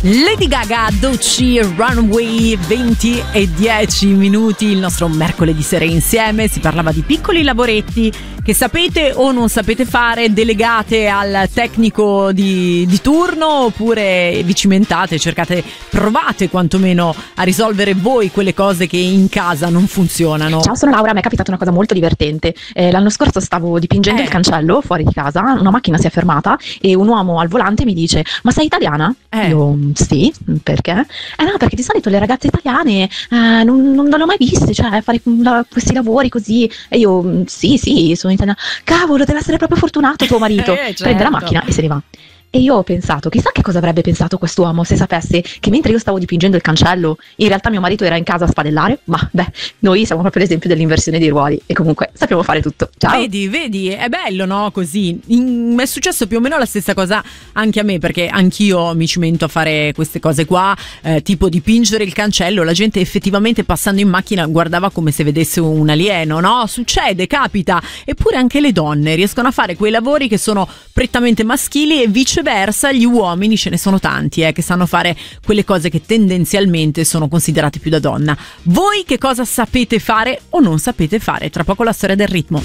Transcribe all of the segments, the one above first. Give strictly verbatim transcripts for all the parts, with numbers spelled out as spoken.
Lady Gaga, Doechii, Runway, venti e dieci minuti, il nostro mercoledì sera insieme. Si parlava di piccoli lavoretti che sapete o non sapete fare, delegate al tecnico di, di turno, oppure vi cimentate, cercate, provate quantomeno a risolvere voi quelle cose che in casa non funzionano. Ciao, sono Laura, mi è capitata una cosa molto divertente. Eh, l'anno scorso stavo dipingendo eh. il cancello fuori di casa, una macchina si è fermata e un uomo al volante mi dice: ma sei italiana? Eh. Io sì, perché? Eh no, perché di solito le ragazze italiane eh, non, non le ho mai viste, cioè fare la, questi lavori così. E io sì, sì, sono italiana. Cavolo, deve essere proprio fortunato tuo marito. Eh, certo. Prende la macchina e se ne va. E io ho pensato, chissà che cosa avrebbe pensato quest'uomo se sapesse che mentre io stavo dipingendo il cancello, in realtà mio marito era in casa a spadellare. Ma beh, noi siamo proprio l'esempio dell'inversione dei ruoli e comunque sappiamo fare tutto. Ciao. Vedi, vedi, è bello, no? Così. In, è successo più o meno la stessa cosa anche a me, perché anch'io mi cimento a fare queste cose qua, eh, tipo dipingere il cancello. La gente effettivamente passando in macchina guardava come se vedesse un alieno, no? Succede, capita. Eppure anche le donne riescono a fare quei lavori che sono prettamente maschili e viceversa. Viceversa, gli uomini ce ne sono tanti eh, che sanno fare quelle cose che tendenzialmente sono considerate più da donna. Voi che cosa sapete fare o non sapete fare? Tra poco la storia del ritmo.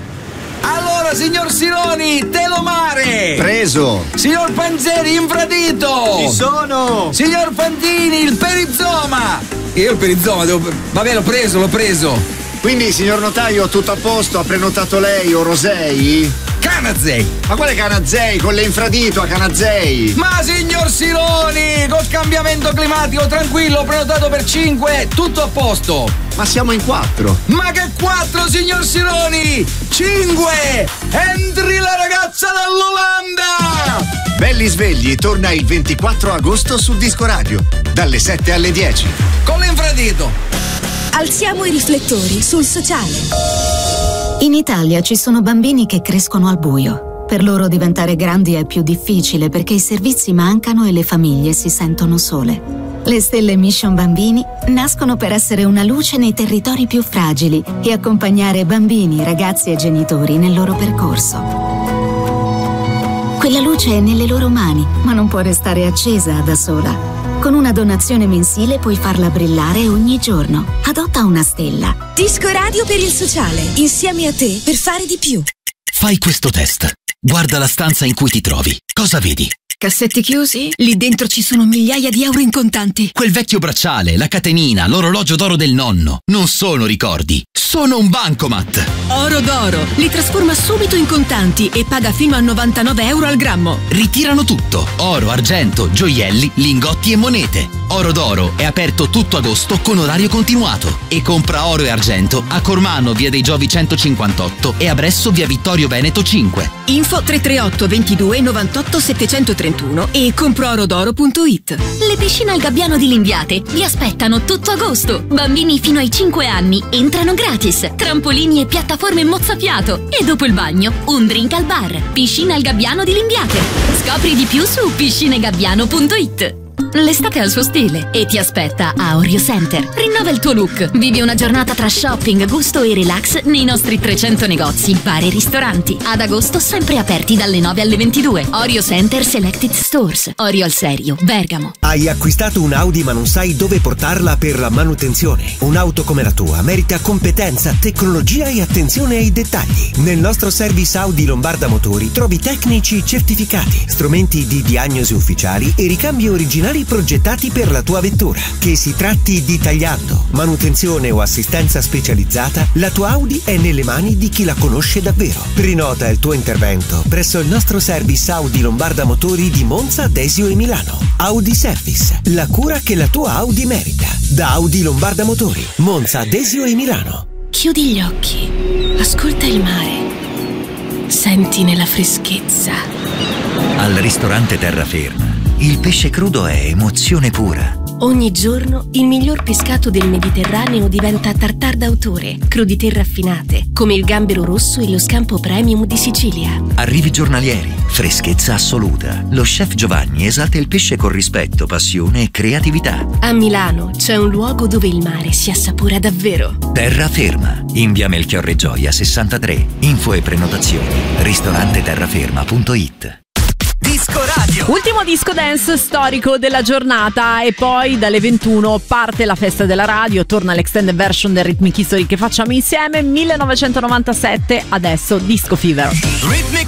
Allora, signor Sironi, Telomare! Preso! Signor Panzeri, infradito! Ci sono! Signor Fantini, il perizoma! Io il perizoma devo... Vabbè, l'ho preso, l'ho preso! Quindi, signor notaio, tutto a posto? Ha prenotato lei o Rosei? Canazei! Ma quale Canazei? Con l'infradito a Canazei! Ma signor Sironi, col cambiamento climatico, tranquillo, ho prenotato per cinque, tutto a posto! Ma siamo in quattro! Ma che quattro, signor Sironi? Cinque! Entri la ragazza dall'Olanda! Belli Svegli torna il ventiquattro agosto su Disco Radio, dalle sette alle dieci. Con l'infradito! Alziamo i riflettori sul sociale. In Italia ci sono bambini che crescono al buio. Per loro diventare grandi è più difficile perché i servizi mancano e le famiglie si sentono sole. Le stelle Mission Bambini nascono per essere una luce nei territori più fragili e accompagnare bambini, ragazzi e genitori nel loro percorso. Quella luce è nelle loro mani, ma non può restare accesa da sola. Con una donazione mensile puoi farla brillare ogni giorno. Adotta una stella. Disco Radio per il sociale, insieme a te per fare di più. Fai questo test. Guarda la stanza in cui ti trovi. Cosa vedi? Cassetti chiusi? Lì dentro ci sono migliaia di euro in contanti. Quel vecchio bracciale, la catenina, l'orologio d'oro del nonno. Non sono ricordi, sono un bancomat. Oro d'oro. Li trasforma subito in contanti e paga fino a novantanove euro al grammo. Ritirano tutto. Oro, argento, gioielli, lingotti e monete. Oro d'oro è aperto tutto agosto con orario continuato. E compra oro e argento a Cormano, via dei Giovi centocinquantotto e a Bresso, via Vittorio Veneto cinque. Info tre tre otto ventidue novantotto settecentotrentuno e comproorodoro punto it. Le piscine al Gabbiano di Limbiate vi aspettano tutto agosto. Bambini fino ai cinque anni entrano gratis. Trampolini e piattaforme mozzafiato. E dopo il bagno, un drink al bar. Piscina al Gabbiano di Limbiate. Scopri di più su piscinegabbiano punto it. L'estate ha il suo stile e ti aspetta a Orio Center. Rinnova il tuo look. Vivi una giornata tra shopping, gusto e relax nei nostri trecento negozi, bar e ristoranti. Ad agosto sempre aperti dalle nove alle ventidue. Orio Center Selected Stores. Orio al Serio, Bergamo. Hai acquistato un'Audi ma non sai dove portarla per la manutenzione? Un'auto come la tua merita competenza, tecnologia e attenzione ai dettagli. Nel nostro service Audi Lombarda Motori trovi tecnici certificati, strumenti di diagnosi ufficiali e ricambi originali progettati per la tua vettura. Che si tratti di tagliando, manutenzione o assistenza specializzata, la tua Audi è nelle mani di chi la conosce davvero. Prenota il tuo intervento presso il nostro service Audi Lombarda Motori di Monza, Desio e Milano. Audi Service, la cura che la tua Audi merita. Da Audi Lombarda Motori, Monza, Desio e Milano. Chiudi gli occhi, ascolta il mare, senti nella freschezza. Al ristorante Terraferma il pesce crudo è emozione pura. Ogni giorno il miglior pescato del Mediterraneo diventa tartar d'autore, crudité raffinate, come il gambero rosso e lo scampo premium di Sicilia. Arrivi giornalieri, freschezza assoluta. Lo chef Giovanni esalta il pesce con rispetto, passione e creatività. A Milano c'è un luogo dove il mare si assapora davvero. Terraferma, in via Melchiorre Gioia sessantatré. Info e prenotazioni ristorante terraferma punto it. Disco Radio. Ultimo disco dance storico della giornata e poi dalle ventuno parte la festa della radio, torna l'extended version del Rhythmic History che facciamo insieme, millenovecentonovantasette, adesso Disco Fever. Rhythmic